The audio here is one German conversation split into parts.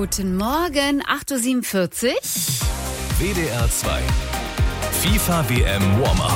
Guten Morgen, 8.47 Uhr. WDR 2. FIFA WM Warm-Up.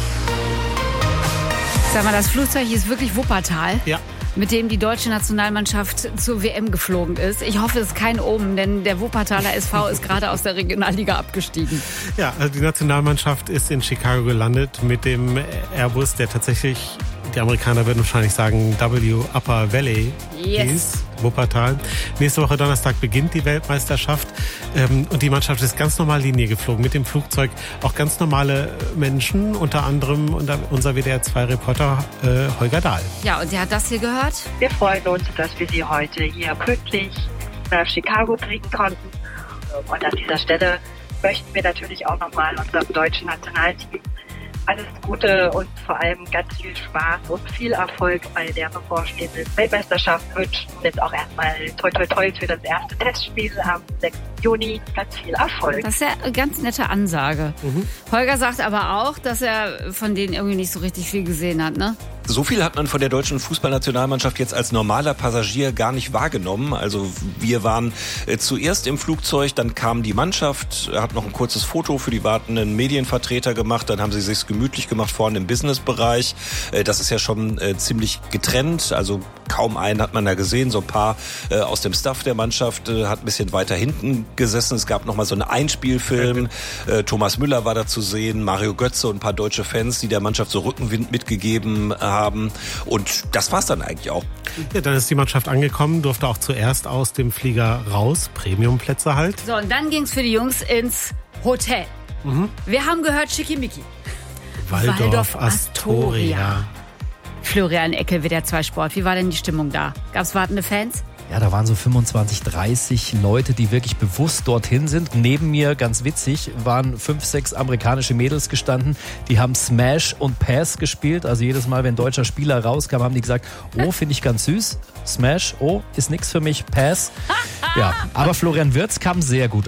Sag mal, das Flugzeug ist wirklich Wuppertal. Ja. Mit dem die deutsche Nationalmannschaft zur WM geflogen ist. Ich hoffe, es ist kein Omen, denn der Wuppertaler SV ist gerade aus der Regionalliga abgestiegen. Ja, also die Nationalmannschaft ist in Chicago gelandet mit dem Airbus, der tatsächlich, die Amerikaner würden wahrscheinlich sagen, W Upper Valley hieß, Wuppertal. Nächste Woche Donnerstag beginnt die Weltmeisterschaft und die Mannschaft ist ganz normal Linie geflogen. Mit dem Flugzeug auch ganz normale Menschen, unter anderem unser WDR-2-Reporter Holger Dahl. Ja, und sie hat das hier gehört. Wir freuen uns, dass wir Sie heute hier pünktlich nach Chicago bringen konnten. Und an dieser Stelle möchten wir natürlich auch nochmal unserem deutschen Nationalteam alles Gute und vor allem ganz viel Spaß und viel Erfolg bei der bevorstehenden Weltmeisterschaft wünschen. Jetzt auch erstmal toi toi toi für das erste Testspiel am 6. Juni. Ganz viel Erfolg. Das ist ja eine ganz nette Ansage. Holger sagt aber auch, dass er von denen irgendwie nicht so richtig viel gesehen hat, ne? So viel hat man von der deutschen Fußballnationalmannschaft jetzt als normaler Passagier gar nicht wahrgenommen. Also wir waren zuerst im Flugzeug, dann kam die Mannschaft, hat noch ein kurzes Foto für die wartenden Medienvertreter gemacht, dann haben sie sich's gemütlich gemacht vorne im Businessbereich. Das ist ja schon ziemlich getrennt, also kaum einen hat man da gesehen. So ein paar aus dem Staff der Mannschaft hat ein bisschen weiter hinten gesessen. Es gab noch mal so einen Einspielfilm. Thomas Müller war da zu sehen, Mario Götze und ein paar deutsche Fans, die der Mannschaft so Rückenwind mitgegeben haben. Und das war's dann eigentlich auch. Ja, dann ist die Mannschaft angekommen, durfte auch zuerst aus dem Flieger raus, Premiumplätze halt. So, und dann ging's für die Jungs ins Hotel. Wir haben gehört, Schickimicki. Waldorf Astoria. Florian Eckel, WDR 2 Sport. Wie war denn die Stimmung da? Gab's wartende Fans? Ja, da waren so 25, 30 Leute, die wirklich bewusst dorthin sind. Neben mir, ganz witzig, waren 5, 6 amerikanische Mädels gestanden. Die haben Smash und Pass gespielt. Also jedes Mal, wenn ein deutscher Spieler rauskam, haben die gesagt, oh, finde ich ganz süß. Smash, oh, ist nix für mich. Pass. Ja, aber Florian Wirtz kam sehr gut